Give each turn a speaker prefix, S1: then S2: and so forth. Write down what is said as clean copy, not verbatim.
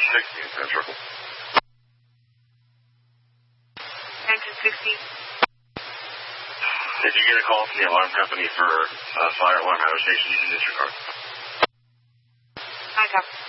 S1: 16 Central.
S2: 1960.
S1: Did you get a call from the alarm company for fire alarm out of station using disregard?
S2: I copy.